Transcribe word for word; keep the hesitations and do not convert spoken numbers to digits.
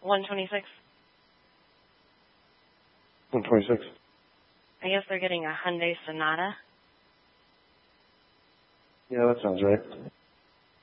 one twenty-six. one twenty-six. I guess they're getting a Hyundai Sonata. Yeah, that sounds right.